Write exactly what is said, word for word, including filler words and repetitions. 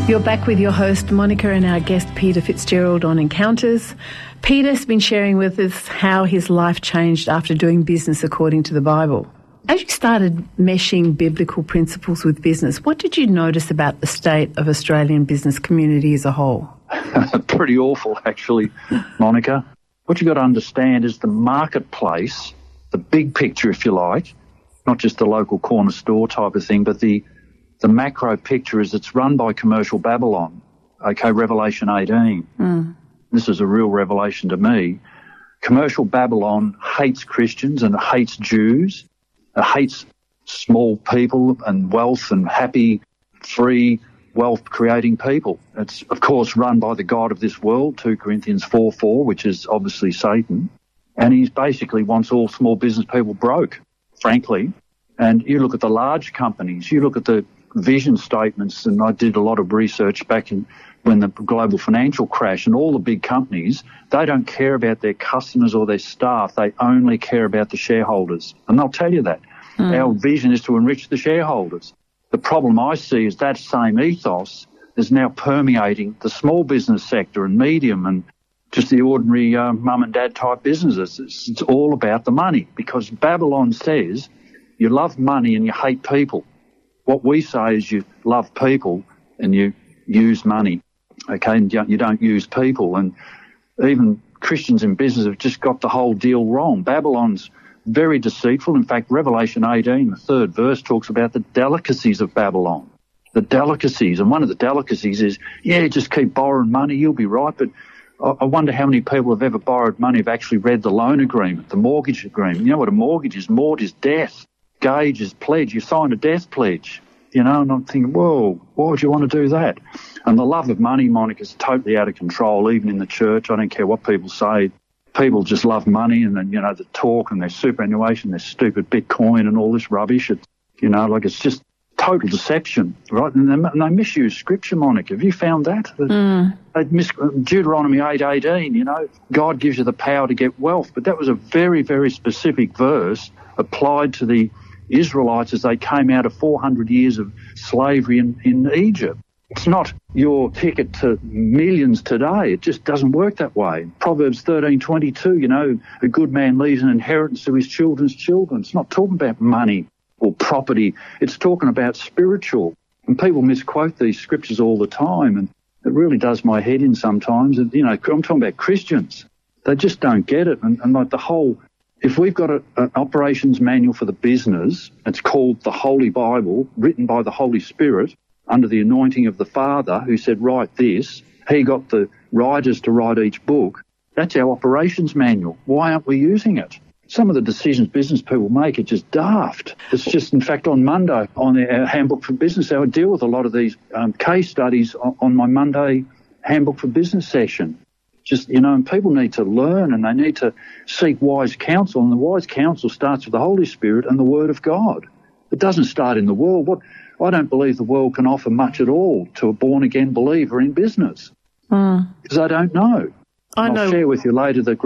You're back with your host, Monica, and our guest, Peter Fitzgerald, on Encounters. Peter's been sharing with us how his life changed after doing business according to the Bible. As you started meshing biblical principles with business, what did you notice about the state of Australian business community as a whole? Pretty awful, actually, Monica. What you've got to understand is the marketplace, the big picture, if you like, not just the local corner store type of thing, but the The macro picture is it's run by commercial Babylon, okay, Revelation eighteen. Mm. This is a real revelation to me. Commercial Babylon hates Christians and hates Jews, it hates small people and wealth and happy, free, wealth-creating people. It's, of course, run by the god of this world, Second Corinthians four four, which is obviously Satan, and he basically wants all small business people broke, frankly. And you look at the large companies, you look at the vision statements, and I did a lot of research back in when the global financial crash, and all the big companies, they don't care about their customers or their staff. They only care about the shareholders. And they'll tell you that. Mm. Our vision is to enrich the shareholders. The problem I see is that same ethos is now permeating the small business sector and medium and just the ordinary uh, mum and dad type businesses. It's, it's all about the money, because Babylon says you love money and you hate people. What we say is you love people and you use money, okay, and you don't use people. And even Christians in business have just got the whole deal wrong. Babylon's very deceitful. In fact, Revelation eighteen, the third verse, talks about the delicacies of Babylon, the delicacies. And one of the delicacies is, yeah, just keep borrowing money, you'll be right. But I wonder how many people have ever borrowed money have actually read the loan agreement, the mortgage agreement. You know what a mortgage is? Mortgage is death. Gage is pledge. You sign a death pledge, you know, and I'm thinking, whoa, why would you want to do that? And the love of money, Monica, is totally out of control, even in the church. I don't care what people say. People just love money, and then, you know, the talk and their superannuation, their stupid Bitcoin and all this rubbish. It's, you know, like it's just total deception, right? And they, and they misuse Scripture, Monica. Have you found that? Mm. They mis- Deuteronomy eight eighteen, you know, God gives you the power to get wealth. But that was a very, very specific verse applied to the Israelites as they came out of four hundred years of slavery in, in Egypt. It's not your ticket to millions today. It just doesn't work that way. Proverbs thirteen twenty-two, you know, a good man leaves an inheritance to his children's children. It's not talking about money or property. It's talking about spiritual. And people misquote these scriptures all the time, and it really does my head in sometimes. And, you know, I'm talking about Christians. They just don't get it. And, and like the whole... If we've got a, an operations manual for the business, it's called the Holy Bible, written by the Holy Spirit under the anointing of the Father, who said, write this. He got the writers to write each book. That's our operations manual. Why aren't we using it? Some of the decisions business people make are just daft. It's just, in fact, on Monday, on our Handbook for Business, I would deal with a lot of these um, case studies on, on my Monday Handbook for Business session. Just, you know, and people need to learn, and they need to seek wise counsel, and the wise counsel starts with the Holy Spirit and the Word of God. It doesn't start in the world. What I don't believe the world can offer much at all to a born-again believer in business, because mm. I don't know. I know. I'll share with you later the